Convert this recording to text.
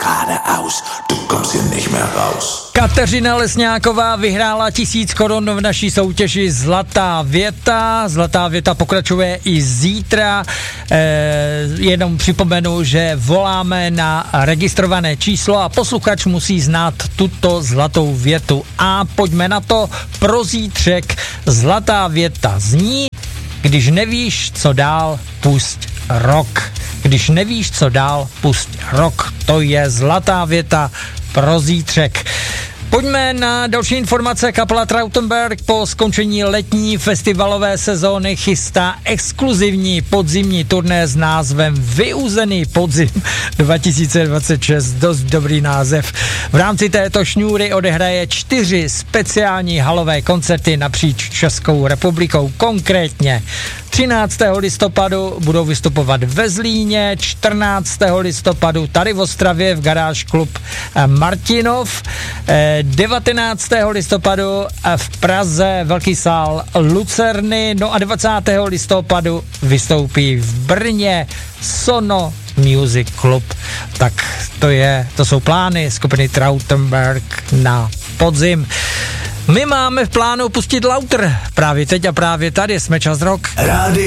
geradeaus, du kommst hier nicht mehr raus. Kateřina Lesňáková vyhrála 1000 korun v naší soutěži Zlatá věta. Zlatá věta pokračuje i zítra. Jenom připomenu, že voláme na registrované číslo a posluchač musí znát tuto zlatou větu. A pojďme na to. Pro zítřek zlatá věta zní: když nevíš, co dál, pusť rok. Když nevíš, co dál, pusť rok. To je zlatá věta pro zítřek. Pojďme na další informace. Kapela Trautenberg po skončení letní festivalové sezóny chystá exkluzivní podzimní turné s názvem Vyuzený podzim 2026. Dost dobrý název. V rámci této šňůry odehraje 4 speciální halové koncerty napříč Českou republikou. Konkrétně 13. listopadu budou vystupovat ve Zlíně, 14. listopadu tady v Ostravě v Garáž klub Martinov, 19. listopadu v Praze Velký sál Lucerny, no a 20. listopadu vystoupí v Brně Sono Music Club. Tak to jsou plány skupiny Trautenberg na podzim. My máme v plánu pustit Lauter právě teď a právě tady jsme Čas rock.